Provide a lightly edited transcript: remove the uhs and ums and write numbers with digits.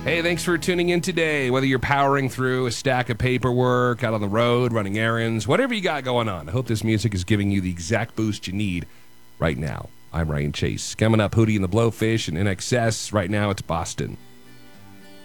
Hey, thanks for tuning in today. Whether you're powering through a stack of paperwork, out on the road, running errands, whatever you got going on, I hope this music is giving you the exact boost you need right now. I'm Ryan Chase. Coming up, Hootie and the Blowfish and NXS. Right now, it's Boston.